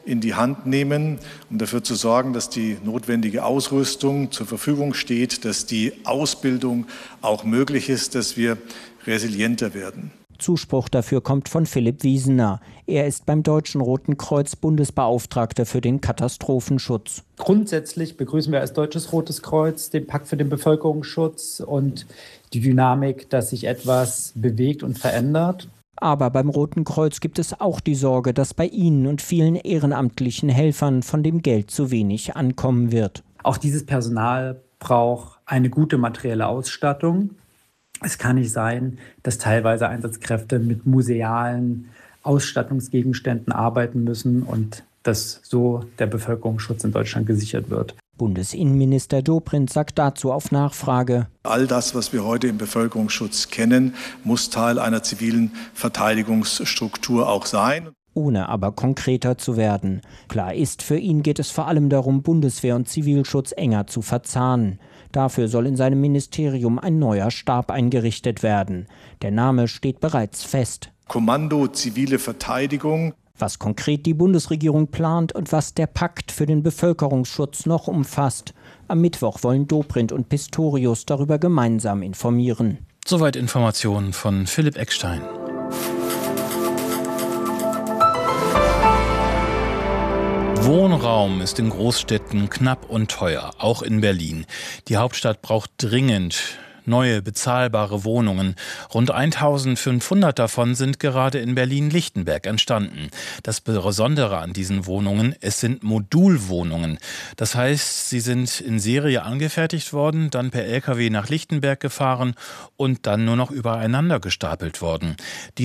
in die Hand nehmen, um dafür zu sorgen, dass die notwendige Ausrüstung zur Verfügung steht, dass die Ausbildung auch möglich ist, dass wir resilienter werden. Zuspruch dafür kommt von Philipp Wiesener. Er ist beim Deutschen Roten Kreuz Bundesbeauftragter für den Katastrophenschutz. Grundsätzlich begrüßen wir als Deutsches Rotes Kreuz den Pakt für den Bevölkerungsschutz und die Dynamik, dass sich etwas bewegt und verändert. Aber beim Roten Kreuz gibt es auch die Sorge, dass bei Ihnen und vielen ehrenamtlichen Helfern von dem Geld zu wenig ankommen wird. Auch dieses Personal braucht eine gute materielle Ausstattung. Es kann nicht sein, dass teilweise Einsatzkräfte mit musealen Ausstattungsgegenständen arbeiten müssen und dass so der Bevölkerungsschutz in Deutschland gesichert wird. Bundesinnenminister Dobrindt sagt dazu auf Nachfrage: All das, was wir heute im Bevölkerungsschutz kennen, muss Teil einer zivilen Verteidigungsstruktur auch sein. Ohne aber konkreter zu werden. Klar ist, für ihn geht es vor allem darum, Bundeswehr und Zivilschutz enger zu verzahnen. Dafür soll in seinem Ministerium ein neuer Stab eingerichtet werden. Der Name steht bereits fest. Kommando Zivile Verteidigung. Was konkret die Bundesregierung plant und was der Pakt für den Bevölkerungsschutz noch umfasst. Am Mittwoch wollen Dobrindt und Pistorius darüber gemeinsam informieren. Soweit Informationen von Philipp Eckstein. Wohnraum ist in Großstädten knapp und teuer, auch in Berlin. Die Hauptstadt braucht dringend neue, bezahlbare Wohnungen. Rund 1500 davon sind gerade in Berlin-Lichtenberg entstanden. Das Besondere an diesen Wohnungen, es sind Modulwohnungen. Das heißt, sie sind in Serie angefertigt worden, dann per LKW nach Lichtenberg gefahren und dann nur noch übereinander gestapelt worden.